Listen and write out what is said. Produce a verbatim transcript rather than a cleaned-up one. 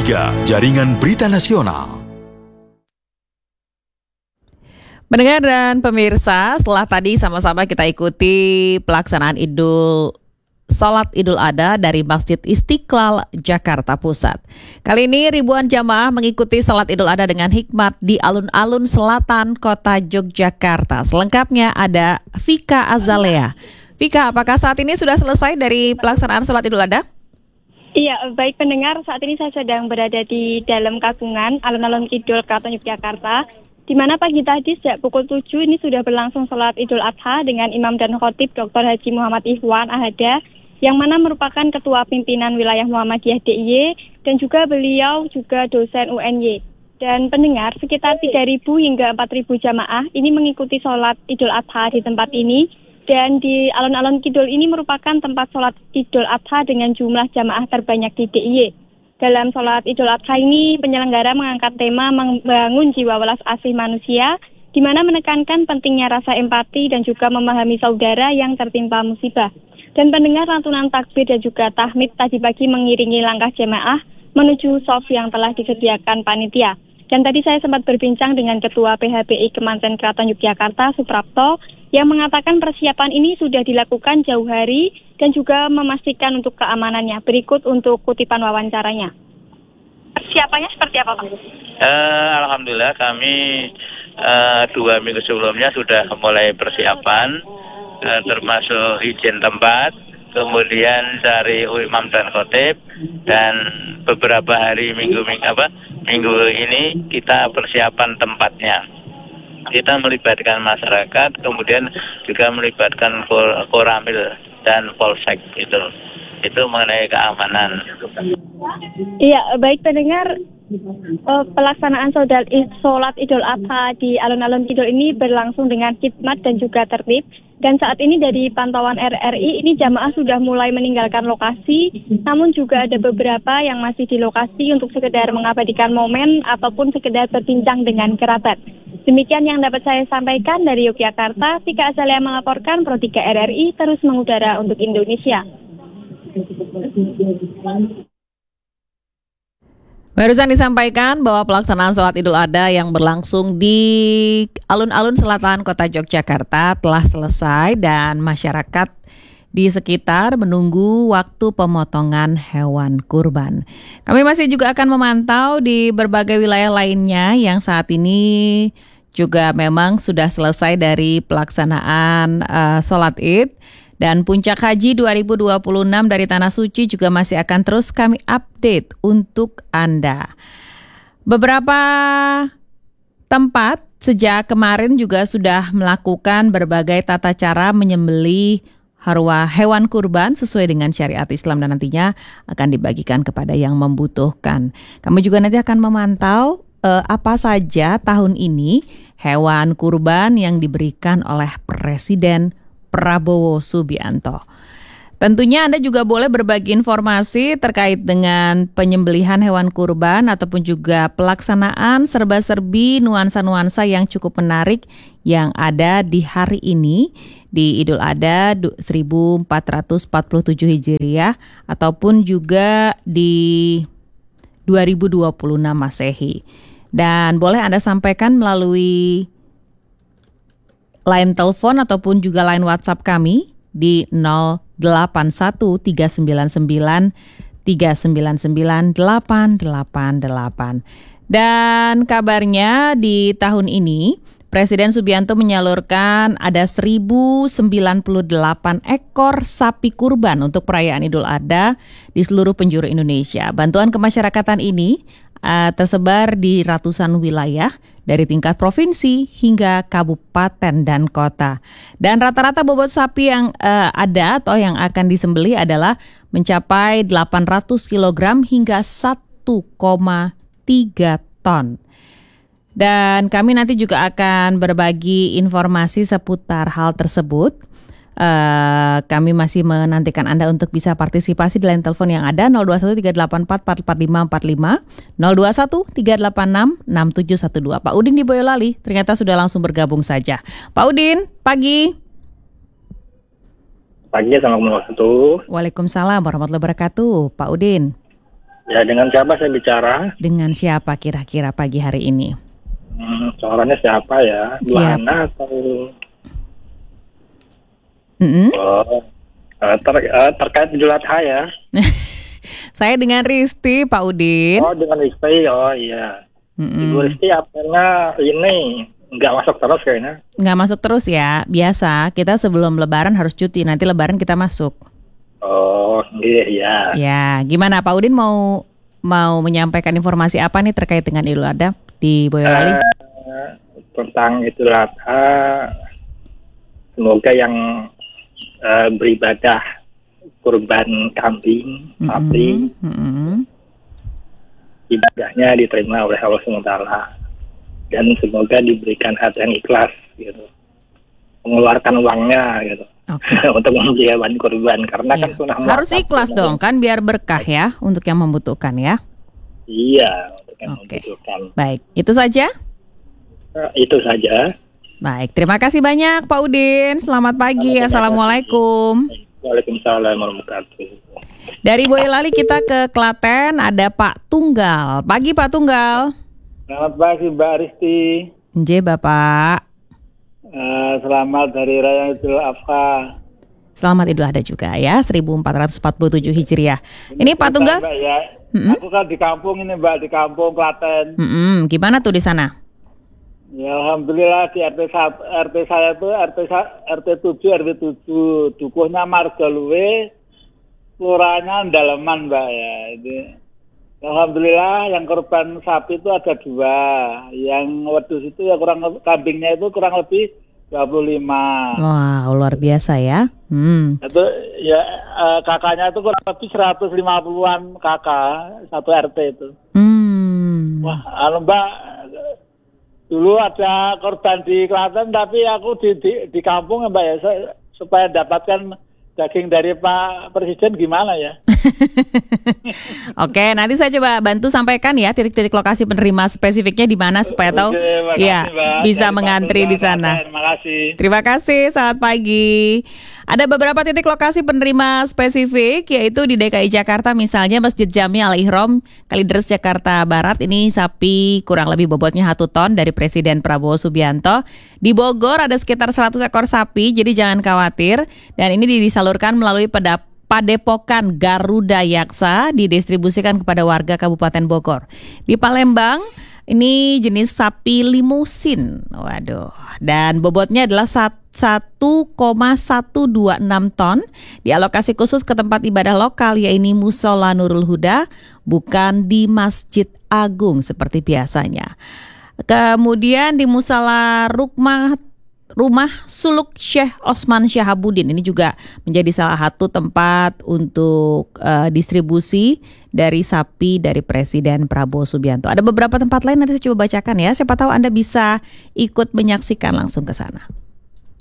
tiga Jaringan Berita Nasional. Pendengar dan pemirsa, setelah tadi sama-sama kita ikuti pelaksanaan Idul Salat Idul Adha dari Masjid Istiqlal, Jakarta Pusat. Kali ini ribuan jamaah mengikuti Salat Idul Adha dengan hikmat di alun-alun selatan kota Yogyakarta. Selengkapnya ada Vika Azalea. Vika, apakah saat ini sudah selesai dari pelaksanaan Salat Idul Adha? Iya, baik pendengar, saat ini saya sedang berada di dalam kagungan alun-alun Kidul Keraton Yogyakarta, di mana pagi tadi sejak pukul tujuh ini sudah berlangsung Salat Idul Adha dengan Imam dan Khotib Doktor Haji Muhammad Ikhwan Ahada, yang mana merupakan Ketua Pimpinan Wilayah Muhammadiyah D I Y dan juga beliau juga dosen U N Y. Dan pendengar, sekitar tiga ribu hingga empat ribu jamaah ini mengikuti Salat Idul Adha di tempat ini. Dan di alun-alun Kidul ini merupakan tempat Salat Idul Adha dengan jumlah jamaah terbanyak di D I Y. Dalam Salat Idul Adha ini, penyelenggara mengangkat tema membangun jiwa welas asih manusia, di mana menekankan pentingnya rasa empati dan juga memahami saudara yang tertimpa musibah. Dan pendengar, lantunan takbir dan juga tahmid tadi pagi mengiringi langkah jemaah menuju shaf yang telah disediakan panitia. Dan tadi saya sempat berbincang dengan Ketua P H B I Kementerian Keraton Yogyakarta, Suprapto, yang mengatakan persiapan ini sudah dilakukan jauh hari dan juga memastikan untuk keamanannya. Berikut untuk kutipan wawancaranya. Persiapannya seperti apa, Pak? Uh, Alhamdulillah kami uh, dua minggu sebelumnya sudah mulai persiapan, uh, termasuk izin tempat, kemudian cari imam dan khotib, dan beberapa hari minggu minggu apa minggu ini kita persiapan tempatnya. Kita melibatkan masyarakat, kemudian juga melibatkan Koramil dan Polsek itu. Itu mengenai keamanan. Iya, baik pendengar, uh, pelaksanaan Salat Idul Adha di alun-alun Kidul ini berlangsung dengan khidmat dan juga tertib. Dan saat ini dari pantauan R R I, ini jamaah sudah mulai meninggalkan lokasi, namun juga ada beberapa yang masih di lokasi untuk sekedar mengabadikan momen ataupun sekedar berbincang dengan kerabat. Demikian yang dapat saya sampaikan dari Yogyakarta. Vika Azalea melaporkan, Pro tiga R R I terus mengudara untuk Indonesia. Barusan disampaikan bahwa pelaksanaan Salat Idul Adha yang berlangsung di alun-alun selatan kota Yogyakarta telah selesai dan masyarakat di sekitar menunggu waktu pemotongan hewan kurban. Kami masih juga akan memantau di berbagai wilayah lainnya yang saat ini juga memang sudah selesai dari pelaksanaan uh, Salat Id. Dan puncak haji dua ribu dua puluh enam dari Tanah Suci juga masih akan terus kami update untuk Anda. Beberapa tempat sejak kemarin juga sudah melakukan berbagai tata cara menyembelih arwah hewan kurban sesuai dengan syariat Islam dan nantinya akan dibagikan kepada yang membutuhkan. Kami juga nanti akan memantau eh, apa saja tahun ini hewan kurban yang diberikan oleh Presiden Prabowo Subianto. Tentunya Anda juga boleh berbagi informasi terkait dengan penyembelihan hewan kurban ataupun juga pelaksanaan serba-serbi nuansa-nuansa yang cukup menarik yang ada di hari ini di Idul Adha seribu empat ratus empat puluh tujuh Hijriah ataupun juga di dua ribu dua puluh enam Masehi. Dan boleh Anda sampaikan melalui line telepon ataupun juga line WhatsApp kami di nol delapan satu tiga sembilan sembilan tiga sembilan sembilan delapan delapan delapan. Dan kabarnya di tahun ini Presiden Subianto menyalurkan ada seribu sembilan puluh delapan ekor sapi kurban untuk perayaan Idul Adha di seluruh penjuru Indonesia. Bantuan kemasyarakatan ini uh, tersebar di ratusan wilayah dari tingkat provinsi hingga kabupaten dan kota. Dan rata-rata bobot sapi yang uh, ada atau yang akan disembelih adalah mencapai delapan ratus kilogram hingga satu koma tiga ton. Dan kami nanti juga akan berbagi informasi seputar hal tersebut. Uh, kami masih menantikan Anda untuk bisa partisipasi di line telepon yang ada nol dua satu tiga delapan empat empat empat lima empat lima, nol dua satu tiga delapan enam enam tujuh satu dua. Pak Udin di Boyolali ternyata sudah langsung bergabung saja. Pak Udin, pagi. Pagi, assalamualaikum warahmatullahi wabarakatuh. Waalaikumsalam warahmatullahi wabarakatuh, Pak Udin. Ya, dengan siapa saya bicara? Dengan siapa kira-kira pagi hari ini? Hmm, suaranya siapa ya? Bu Siap. Hana atau... Mm-mm. Oh, eh, ter- eh, terkait Idul Adha ya? Saya dengan Risti, Pak Udin. Oh, dengan Rizky, oh iya. Mm-mm. Ibu Rizky apanya ini nggak masuk terus kayaknya. Nggak masuk terus ya. Biasa kita sebelum Lebaran harus cuti. Nanti Lebaran kita masuk. Oh, iya, iya. Ya, gimana Pak Udin mau mau menyampaikan informasi apa nih terkait dengan Idul Adha di Boyolali? Eh, tentang Idul Adha, semoga yang eh, beribadah kurban kambing, sapi, Mm-mm. Mm-mm. ibadahnya diterima oleh Allah subhanahu wa taala, dan semoga diberikan hati yang ikhlas gitu, mengeluarkan uangnya gitu. Oke. Untuk membeli hewan kurban, karena Iya. kan sunnah Harus muakkad ikhlas sebenarnya. dong kan biar berkah ya untuk yang membutuhkan ya. Iya, untuk yang Oke. membutuhkan. Baik, itu saja. Nah, itu saja. Baik, terima kasih banyak Pak Udin. Selamat pagi. Sama-sama. Assalamualaikum. Waalaikumsalam warahmatullahi wabarakatuh. Dari Boyolali kita ke Klaten, ada Pak Tunggal. Pagi Pak Tunggal. Selamat pagi Mbak Risti. Nje Bapak. Eh, selamat Hari Raya Idul Adha. Selamat Idul Adha juga ya, seribu empat ratus empat puluh tujuh Hijriah. Ini Pak Tunggal. Mbak, ya. Mm-mm. Aku kan di kampung ini Mbak, di kampung Klaten. Mm-mm, gimana tuh di sana? Ya Alhamdulillah di R T, satu, R T saya tuh R T, sa- R T tujuh, R T tujuh. Dukuhnya Margaluwe, kelurahannya Daleman Mbak ya. Ini. Alhamdulillah yang korban sapi itu ada dua. Yang wedus itu ya kurang kambingnya itu kurang lebih dua puluh lima. Wah, luar biasa ya. Hmm. Itu ya eh, kakaknya itu kurang lebih seratus lima puluhan kakak satu R T itu. Hmm. Wah, anu Mbak, dulu ada korban di Klaten tapi aku di di, di kampung ya Mbak ya, se- supaya dapatkan daging dari Pak Presiden gimana ya? Oke, nanti saya coba bantu sampaikan ya titik-titik lokasi penerima spesifiknya di mana supaya tahu Oke, makasih, ya Mbak. bisa Dari mengantri Pak di sana. Klaten, makasih. Terima kasih, selamat pagi. Ada beberapa titik lokasi penerima spesifik, yaitu di D K I Jakarta misalnya Masjid Jami Al-Ihram, Kalideres Jakarta Barat. Ini sapi kurang lebih bobotnya satu ton dari Presiden Prabowo Subianto. Di Bogor ada sekitar seratus ekor sapi, jadi jangan khawatir. Dan ini disalurkan melalui pedap Padepokan Garuda Yaksa, didistribusikan kepada warga Kabupaten Bogor. Di Palembang, ini jenis sapi limusin. Waduh. Dan bobotnya adalah satu koma seratus dua puluh enam ton. Dialokasi khusus ke tempat ibadah lokal, yaitu Musola Nurul Huda, bukan di Masjid Agung seperti biasanya. Kemudian di Musala Rukmah Rumah Suluk Syekh Osman Syahabuddin, ini juga menjadi salah satu tempat untuk uh, distribusi dari sapi dari Presiden Prabowo Subianto. Ada beberapa tempat lain, nanti saya coba bacakan ya. Siapa tahu Anda bisa ikut menyaksikan langsung ke sana.